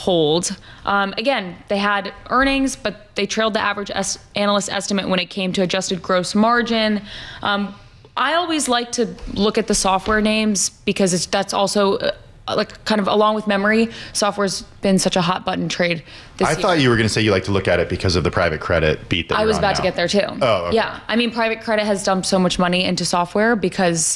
hold. Again, they had earnings, but they trailed the average analyst estimate when it came to adjusted gross margin. I always like to look at the software names because that's also like kind of along with memory. Software's been such a hot button trade this year. I thought you were going to say you like to look at it because of the private credit beat that I was about to get there too. Oh, okay. Yeah. I mean, private credit has dumped so much money into software because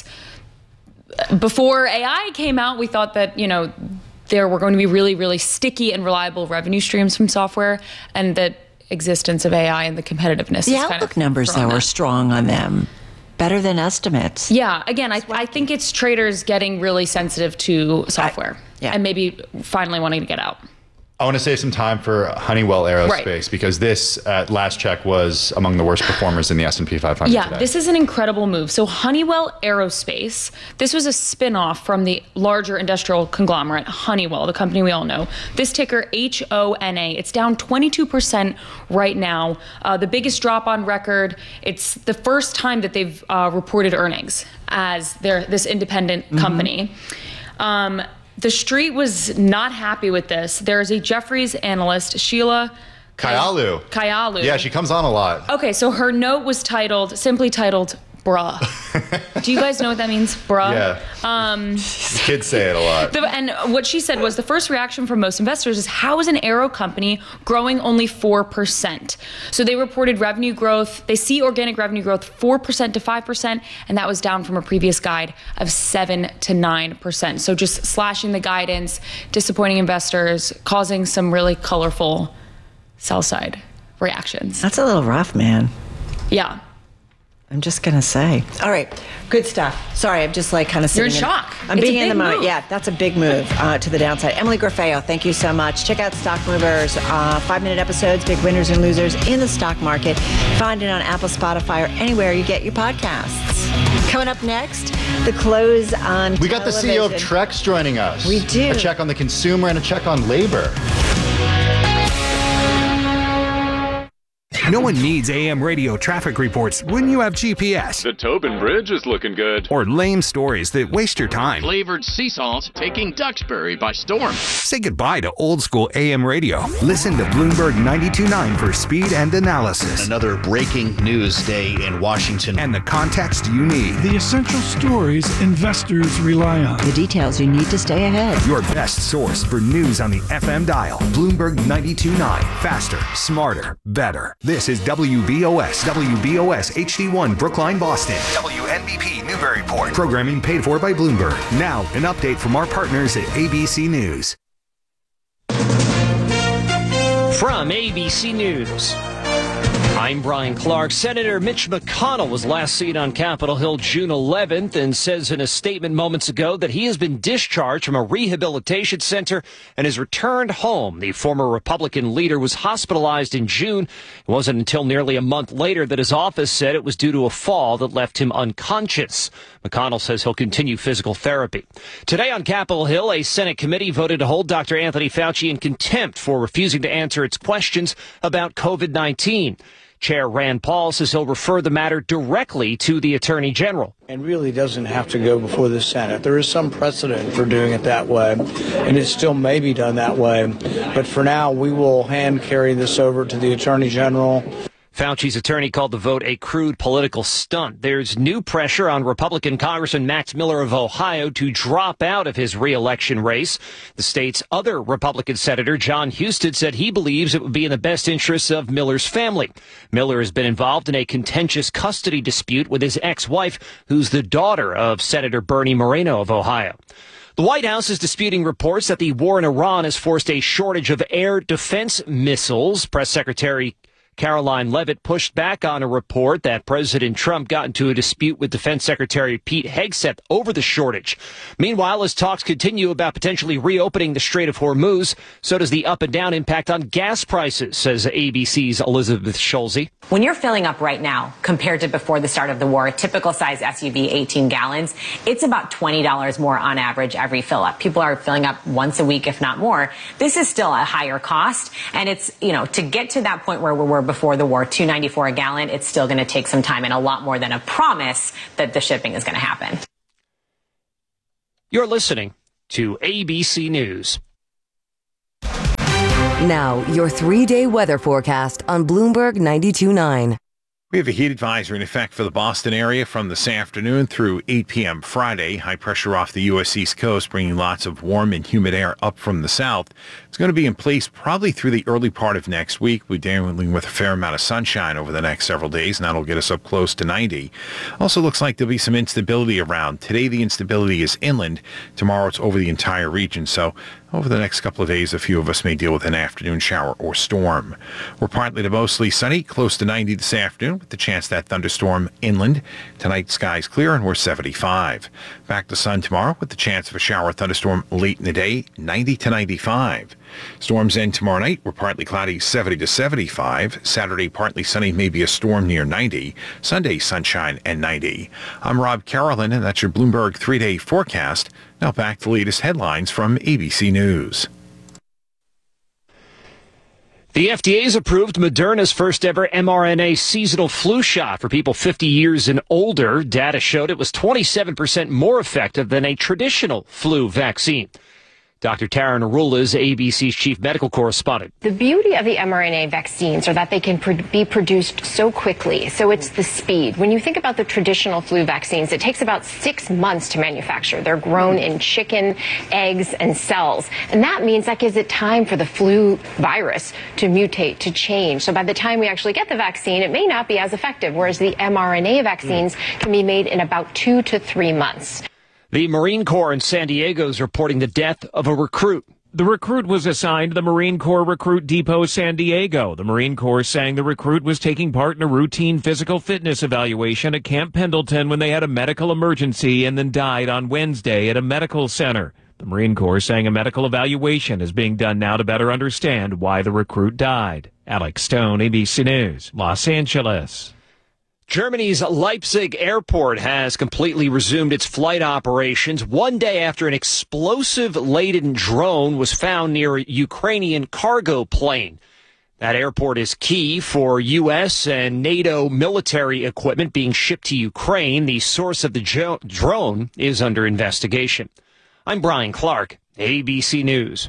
before AI came out, we thought that, there were going to be really, really sticky and reliable revenue streams from software, and that existence of AI and the competitiveness. The outlook numbers, though, are strong on them. Better than estimates. Yeah. Again, I think it's traders getting really sensitive to software and maybe finally wanting to get out. I want to save some time for Honeywell Aerospace because this, at last check, was among the worst performers in the S&P 500 today. This is an incredible move. So Honeywell Aerospace, this was a spin-off from the larger industrial conglomerate, Honeywell, the company we all know. This ticker, HONA, it's down 22% right now. The biggest drop on record. It's the first time that they've reported earnings as this independent company. The street was not happy with this. There's a Jefferies analyst, Sheila Kahyaoglu. Yeah, she comes on a lot. Okay, so her note was simply titled, bruh. Do you guys know what that means, bruh? Yeah. Kids say it a lot. And what she said was the first reaction from most investors is, how is an aero company growing only 4%? So they reported revenue growth. They see organic revenue growth 4% to 5%, and that was down from a previous guide of 7 to 9%. So just slashing the guidance, disappointing investors, causing some really colorful sell-side reactions. That's a little rough, man. Yeah. I'm just going to say. All right. Good stuff. Sorry, I'm just kind of sitting You're in shock. I'm being in the moment. Yeah, that's a big move to the downside. Emily Grafeo, thank you so much. Check out Stock Movers, 5-minute episodes, big winners and losers in the stock market. Find it on Apple, Spotify, or anywhere you get your podcasts. Coming up next, the close on We got the CEO of Trex joining us. We do. A check on the consumer and a check on labor. No one needs AM radio traffic reports when you have GPS. The Tobin Bridge is looking good. Or lame stories that waste your time. Flavored sea salt taking Duxbury by storm. Say goodbye to old school AM radio. Listen to Bloomberg 92.9 for speed and analysis. Another breaking news day in Washington. And the context you need. The essential stories investors rely on. The details you need to stay ahead. Your best source for news on the FM dial. Bloomberg 92.9. Faster, smarter, better. This is WBOS HD1 Brookline, Boston. WNBP Newburyport. Programming paid for by Bloomberg. Now, an update from our partners at ABC News. From ABC News, I'm Brian Clark. Senator Mitch McConnell was last seen on Capitol Hill June 11th and says in a statement moments ago that he has been discharged from a rehabilitation center and has returned home. The former Republican leader was hospitalized in June. It wasn't until nearly a month later that his office said it was due to a fall that left him unconscious. McConnell says he'll continue physical therapy. Today on Capitol Hill, a Senate committee voted to hold Dr. Anthony Fauci in contempt for refusing to answer its questions about COVID-19. Chair Rand Paul says he'll refer the matter directly to the Attorney General. And really doesn't have to go before the Senate. There is some precedent for doing it that way, and it still may be done that way. But for now, we will hand carry this over to the Attorney General. Fauci's attorney called the vote a crude political stunt. There's new pressure on Republican Congressman Max Miller of Ohio to drop out of his re-election race. The state's other Republican Senator, John Husted, said he believes it would be in the best interests of Miller's family. Miller has been involved in a contentious custody dispute with his ex-wife, who's the daughter of Senator Bernie Moreno of Ohio. The White House is disputing reports that the war in Iran has forced a shortage of air defense missiles. Press Secretary Caroline Leavitt pushed back on a report that President Trump got into a dispute with Defense Secretary Pete Hegseth over the shortage. Meanwhile, as talks continue about potentially reopening the Strait of Hormuz, so does the up and down impact on gas prices, says ABC's Elizabeth Schulze. When you're filling up right now, compared to before the start of the war, a typical size SUV, 18 gallons, it's about $20 more on average every fill up. People are filling up once a week, if not more. This is still a higher cost. And it's, to get to that point where we were before the war, $2.94 a gallon, it's still going to take some time and a lot more than a promise that the shipping is going to happen. You're listening to ABC News. Now, your 3-day weather forecast on Bloomberg 92.9. We have a heat advisory in effect for the Boston area from this afternoon through 8 p.m. Friday. High pressure off the U.S. East Coast, bringing lots of warm and humid air up from the south. It's going to be in place probably through the early part of next week. We're dealing with a fair amount of sunshine over the next several days, and that'll get us up close to 90. Also looks like there'll be some instability around. Today, the instability is inland. Tomorrow, it's over the entire region. So over the next couple of days, a few of us may deal with an afternoon shower or storm. We're partly to mostly sunny, close to 90 this afternoon, with the chance that thunderstorm inland. Tonight, skies clear, and we're 75. Back to sun tomorrow, with the chance of a shower or thunderstorm late in the day, 90 to 95. Storms end tomorrow night. We're partly cloudy, 70 to 75. Saturday, partly sunny, maybe a storm near 90. Sunday, sunshine and 90. I'm Rob Carolyn, and that's your Bloomberg 3-day forecast. Now back to the latest headlines from ABC News. The FDA has approved Moderna's first ever mRNA seasonal flu shot for people 50 years and older. Data showed it was 27% more effective than a traditional flu vaccine. Dr. Tara Narula is ABC's chief medical correspondent. The beauty of the mRNA vaccines are that they can be produced so quickly. So it's the speed. When you think about the traditional flu vaccines, it takes about 6 months to manufacture. They're grown in chicken, eggs, and cells. And that means that gives it time for the flu virus to mutate, to change. So by the time we actually get the vaccine, it may not be as effective, whereas the mRNA vaccines can be made in about 2 to 3 months. The Marine Corps in San Diego is reporting the death of a recruit. The recruit was assigned to the Marine Corps Recruit Depot San Diego. The Marine Corps saying the recruit was taking part in a routine physical fitness evaluation at Camp Pendleton when they had a medical emergency and then died on Wednesday at a medical center. The Marine Corps saying a medical evaluation is being done now to better understand why the recruit died. Alex Stone, ABC News, Los Angeles. Germany's Leipzig airport has completely resumed its flight operations 1 day after an explosive-laden drone was found near a Ukrainian cargo plane. That airport is key for U.S. and NATO military equipment being shipped to Ukraine. The source of the drone is under investigation. I'm Brian Clark, ABC News.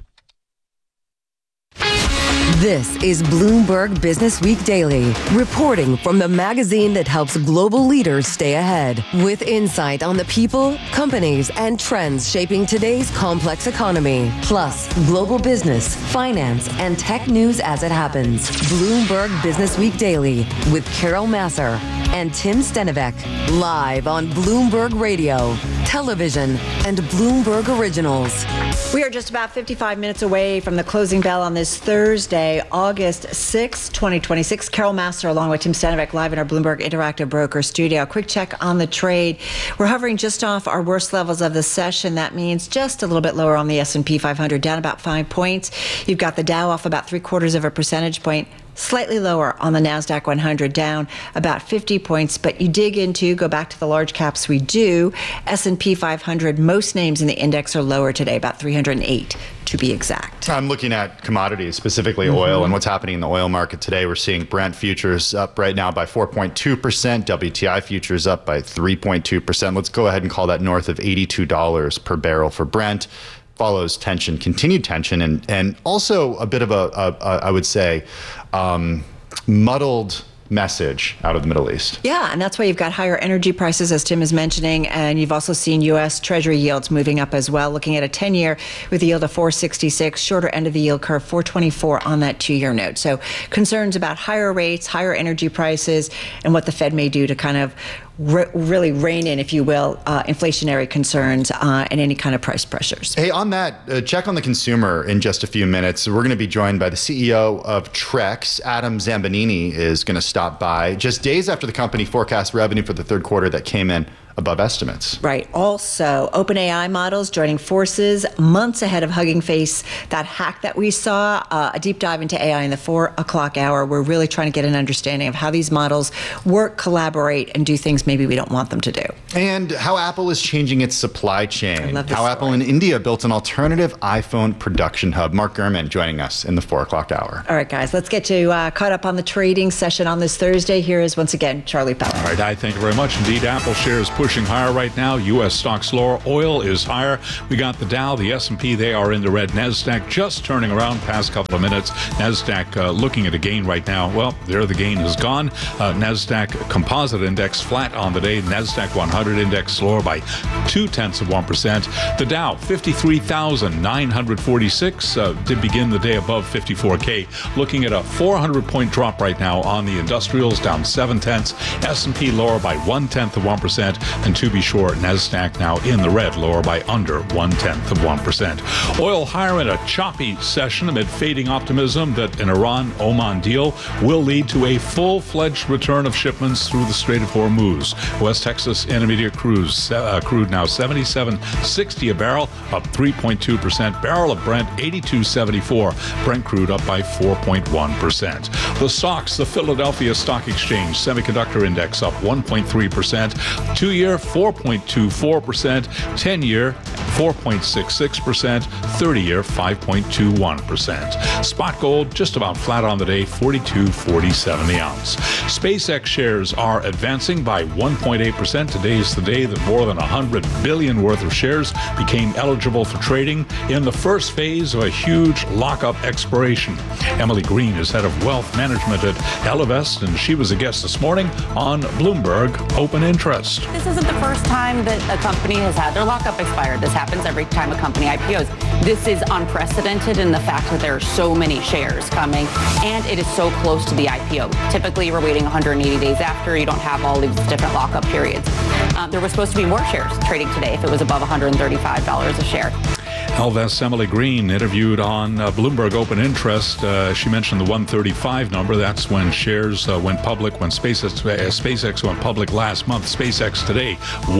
This is Bloomberg Business Week Daily, reporting from the magazine that helps global leaders stay ahead, with insight on the people, companies, and trends shaping today's complex economy, plus global business, finance, and tech news as it happens. Bloomberg Business Week Daily with Carol Massar and Tim Stenivek, live on Bloomberg Radio, television, and Bloomberg Originals. We are just about 55 minutes away from the closing bell on this Thursday, August 6, 2026. Carol Massar along with Tim Stenivek live in our Bloomberg Interactive Broker studio. Quick check on the trade. We're hovering just off our worst levels of the session. That means just a little bit lower on the S&P 500, down about 5 points. You've got the Dow off about 0.75 percentage point. Slightly lower on the NASDAQ 100, down about 50 points. But you dig into, go back to the large caps, we do. S&P 500, most names in the index are lower today, about 308 to be exact. I'm looking at commodities, specifically oil, and what's happening in the oil market today. We're seeing Brent futures up right now by 4.2%, WTI futures up by 3.2%. Let's go ahead and call that north of $82 per barrel for Brent. Follows tension, continued tension, and also a bit of I would say, muddled message out of the Middle East. Yeah, and that's why you've got higher energy prices, as Tim is mentioning, and you've also seen U.S. Treasury yields moving up as well, looking at a 10-year with a yield of 4.66, shorter end of the yield curve, 4.24 on that 2-year note. So concerns about higher rates, higher energy prices, and what the Fed may do to kind of really rein in, if you will, inflationary concerns and any kind of price pressures. Hey, on that, check on the consumer in just a few minutes. We're going to be joined by the CEO of Trex. Adam Zambanini is going to stop by just days after the company forecast revenue for the third quarter that came in above estimates. Right. Also, OpenAI models joining forces months ahead of Hugging Face, that hack that we saw, a deep dive into AI in the 4 o'clock hour. We're really trying to get an understanding of how these models work, collaborate, and do things maybe we don't want them to do. And how Apple is changing its supply chain. I love this how story. Apple in India built an alternative iPhone production hub. Mark Gurman joining us in the 4 o'clock hour. All right, guys, let's get you caught up on the trading session on this Thursday. Here is once again Charlie Pellet. All right, thank you very much indeed. Apple shares push pushing higher right now. U.S. stocks lower. Oil is higher. We got the Dow, the S&P, they are in the red. NASDAQ just turning around past couple of minutes. NASDAQ looking at a gain right now. Well, there the gain is gone. NASDAQ Composite Index flat on the day. NASDAQ 100 Index lower by 0.2%. The Dow, 53,946, did begin the day above 54K. Looking at a 400-point drop right now on the industrials, down 0.7. S&P lower by 0.1%. And to be sure, NASDAQ now in the red, lower by under 0.1%. Oil higher in a choppy session amid fading optimism that an Iran-Oman deal will lead to a full-fledged return of shipments through the Strait of Hormuz. West Texas Intermediate crude now $77.60 a barrel, up 3.2%. Barrel of Brent $82.74. Brent crude up by 4.1%. The stocks, the Philadelphia Stock Exchange Semiconductor Index up 1.3%. 2-year 4.24%. 10-year 4.66%. 30-year 5.21%. Spot gold just about flat on the day, $42.47 the ounce. SpaceX shares are advancing by 1.8%. Today is the day that more than 100 billion worth of shares became eligible for trading in the first phase of a huge lockup expiration. Emily Green is head of wealth management at Ellevest, and she was a guest this morning on Bloomberg Open Interest. This isn't the first time that a company has had their lockup expired. This happens every time a company IPOs. This is unprecedented in the fact that there are so many shares coming, and it is so close to the IPO. Typically, we're waiting 180 days after. You don't have all these different lockup periods. There was supposed to be more shares trading today if it was above $135 a share. Ellevest's Emily Green interviewed on Bloomberg Open Interest. She mentioned the 135 number. That's when shares went public, when SpaceX went public last month. SpaceX today,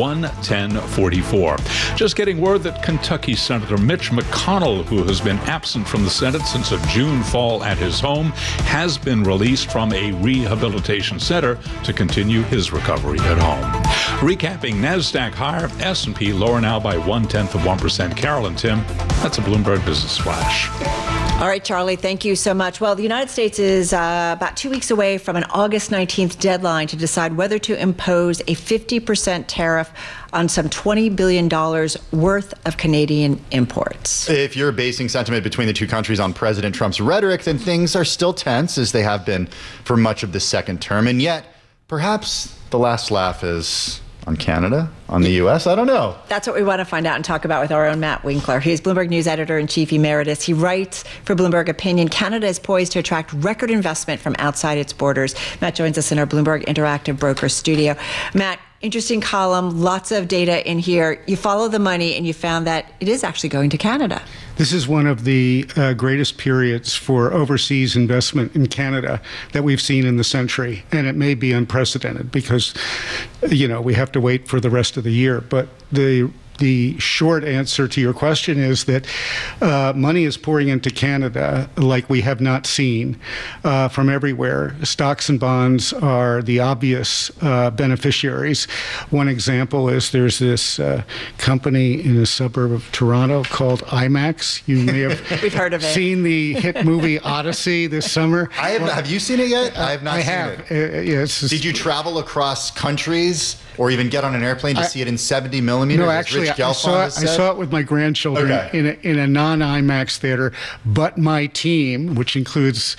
110.44. Just getting word that Kentucky Senator Mitch McConnell, who has been absent from the Senate since a June fall at his home, has been released from a rehabilitation center to continue his recovery at home. Recapping, NASDAQ higher, S&P lower now by 0.1%. Carol and Tim, that's a Bloomberg Business Flash. All right, Charlie, thank you so much. Well, the United States is about 2 weeks away from an August 19th deadline to decide whether to impose a 50% tariff on some $20 billion worth of Canadian imports. If you're basing sentiment between the two countries on President Trump's rhetoric, then things are still tense, as they have been for much of the second term. And yet, perhaps the last laugh is on Canada, on the U.S.? I don't know. That's what we want to find out and talk about with our own Matt Winkler. He's Bloomberg News Editor-in-Chief Emeritus. He writes for Bloomberg Opinion. Canada is poised to attract record investment from outside its borders. Matt joins us in our Bloomberg Interactive Broker studio. Matt, interesting column, lots of data in here. You follow the money and you found that it is actually going to Canada. This is one of the greatest periods for overseas investment in Canada that we've seen in the century. And it may be unprecedented because, we have to wait for the rest of the year. But the short answer to your question is that money is pouring into Canada like we have not seen from everywhere. Stocks and bonds are the obvious beneficiaries. One example is there's this company in a suburb of Toronto called IMAX. You may have We've heard of it. Seen the hit movie Odyssey this summer. Have you seen it yet? I have not seen it. Yes. Did you travel across countries or even get on an airplane to see it in 70 millimeters? No, actually, I saw it with my grandchildren in a non-IMAX theater, but my team, which includes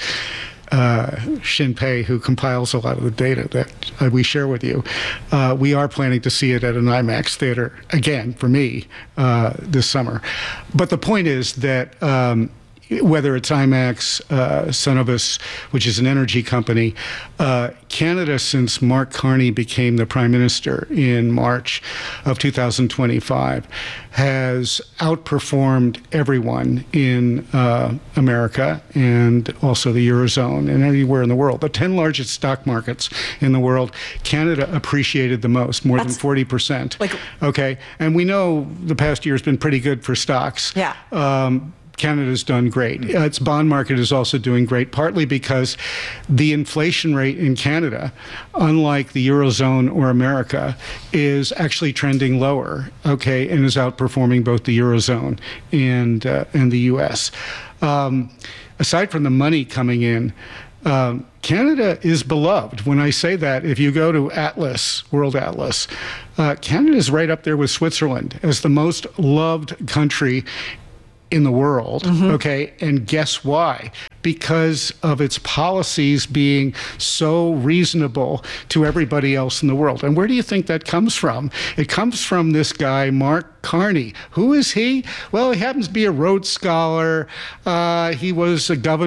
Shinpei, who compiles a lot of the data that we share with you, we are planning to see it at an IMAX theater, again, for me, this summer. But the point is that whether it's IMAX, Cenovus, which is an energy company, Canada, since Mark Carney became the Prime Minister in March of 2025, has outperformed everyone in America and also the Eurozone and anywhere in the world. The 10 largest stock markets in the world, Canada appreciated the most, more than 40%. Okay, and we know the past year has been pretty good for stocks. Yeah. Canada's done great. Its bond market is also doing great, partly because the inflation rate in Canada, unlike the Eurozone or America, is actually trending lower, okay, and is outperforming both the Eurozone and the U.S. Aside from the money coming in, Canada is beloved. When I say that, if you go to Atlas, World Atlas, Canada is right up there with Switzerland as the most loved country in the world. Okay, and guess why? Because of its policies being so reasonable to everybody else in the world. And where do you think that comes from? It comes from this guy, Mark Carney. Who is he? Well, he happens to be a Rhodes Scholar. He was a governor